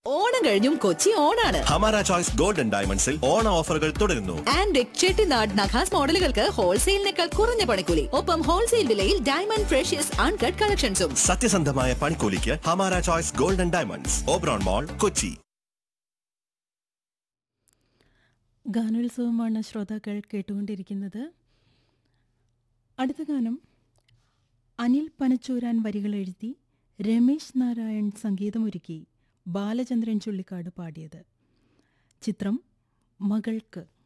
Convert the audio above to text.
ഓണം കഴിഞ്ഞും കൊച്ചി ഓണാണ്. Hamara choice golden ഡയമണ്ട്സിൽ ഓണ ഓഫറുകൾ തുടരുന്നു. ആൻഡ് ചെട്ടിനാട് നഖാസ് മോഡലുകൾക്ക് ഹോൾസെയിലിനേക്കാൾ കുറഞ്ഞ പണിക്കൂലി. ഒപ്പം ഹോൾസെയിൽ വിലയിൽ ഡയമണ്ട് ഫ്രഷ്യസ് അൺകട്ട് കളക്ഷൻസും. സത്യസന്ധമായ പണിക്കൂലിക്ക് Hamara choice golden diamonds, Oberon മോൾ, കൊച്ചി. ഗാനോത്സവമാണ് ശ്രോതാക്കൾ കേട്ടുകൊണ്ടിരിക്കുന്നത്. അടുത്ത ഗാനം അനിൽ പനച്ചൂരാൻ വരികൾ എഴുതി രമേശ് നാരായൺ സംഗീതമൊരുക്കി ബാലചന്ദ്രൻ ചുള്ളിക്കാട് പാടിയത്. ചിത്രം മകൾക്ക്.